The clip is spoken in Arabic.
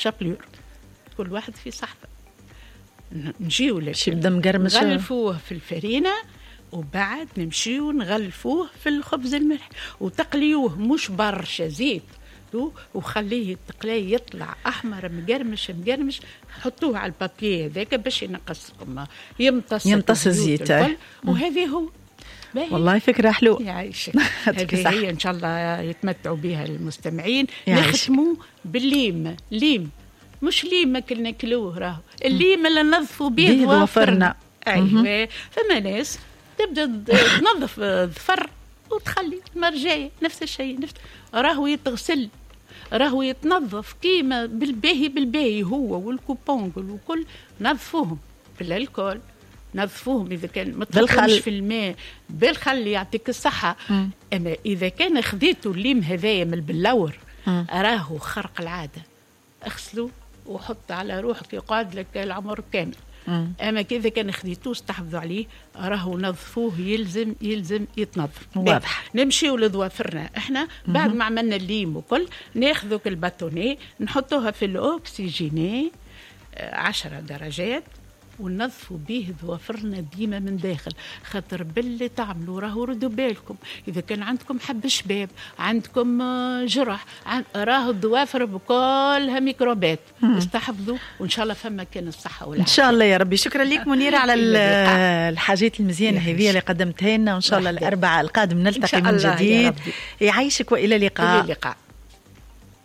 شابلور، كل واحد في صحته. نجيو لك يبدا مقرمش، نغلفوه في الفرينة، وبعد نمشيو نغلفوه في الخبز الملح وتقليوه مش برشا زيت، وخليه التقلي يطلع احمر مقرمش مقرمش. حطوه على البابي هذاك باش ينقصكم يمتص الزيت. وهذه هو. والله فكرة حلوة. يعيشك. هذه هي إن شاء الله يتمتعوا بها المستمعين. نختموا بالليم. ليم مش ليم كلنا ناكلوه، راهو الليم اللي ننظفوا به ضوافرنا. أيوة. فما ناس تبدأ تنظف ظفر وتخلي المرجاية نفس الشيء، راهو يتغسل، راهو يتنظف كيما بالباهي هو والكوبونغل وكل. نظفوهم بالالكول، نظفوهم إذا كان ما تحطوش في الماء، بالخل يعطيك الصحة. أما إذا كان خذيتوا الليم هذايا من البلور راهو خرق العادة، اغسلوا وحط على روحك يقعد لك العمر كامل. أما إذا كان خذيتوه استحفظوا عليه، راهو نظفوه، يلزم يتنظف. واضح. نمشيو لضوافرنا احنا بعد ما عملنا الليم وكل، ناخذوا الباتوني نحطوها في الأكسجيني 10 درجات وننظفوا به ضوافرنا ديما من داخل. خاطر باللي تعملوا راهو ردوا بالكم، إذا كان عندكم حب شباب، عندكم جرح، راهو الضوافر بكلها ميكروبات. استحفظوا وإن شاء الله فما كان الصحة والعافية إن شاء الله يا ربي. شكرا لك منيرة على الحاجات المزيانة هذه اللي قدمتها لنا، وإن شاء الله الأربعاء القادم نلتقي من جديد. يعيشك وإلى اللقاء.